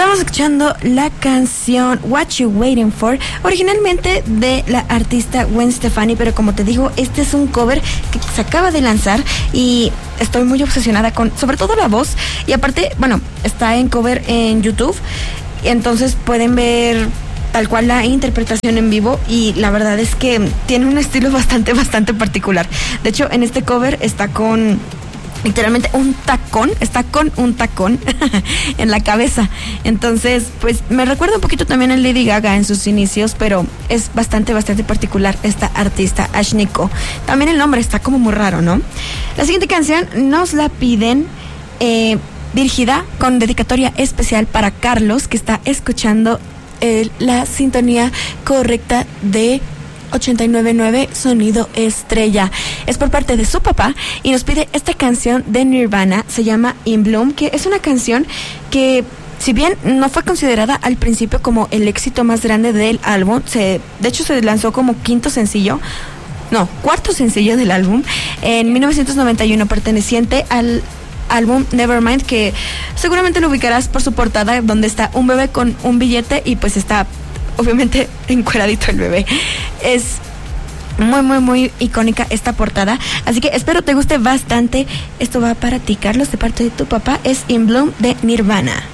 Estamos escuchando la canción What You Waiting For, originalmente de la artista Gwen Stefani, pero como te digo, este es un cover que se acaba de lanzar y estoy muy obsesionada con, sobre todo la voz, y aparte, bueno, está en cover en YouTube, entonces pueden ver tal cual la interpretación en vivo, y la verdad es que tiene un estilo bastante particular. De hecho, en este cover está con literalmente está con un tacón en la cabeza. Entonces, pues me recuerda un poquito también a Lady Gaga en sus inicios, pero es bastante particular esta artista, Ashniko. También el nombre está como muy raro, ¿no? La siguiente canción nos la piden dirigida con dedicatoria especial para Carlos, que está escuchando la sintonía correcta de 89.9 Sonido Estrella. Es por parte de su papá y nos pide esta canción de Nirvana, se llama In Bloom, que es una canción que, si bien no fue considerada al principio como el éxito más grande del álbum, de hecho se lanzó como cuarto sencillo del álbum en 1991, perteneciente al álbum Nevermind, que seguramente lo ubicarás por su portada, donde está un bebé con un billete y pues está obviamente encueradito el bebé. Es muy icónica esta portada, así que espero te guste bastante. Esto va para ti, Carlos, de parte de tu papá. Es In Bloom de Nirvana.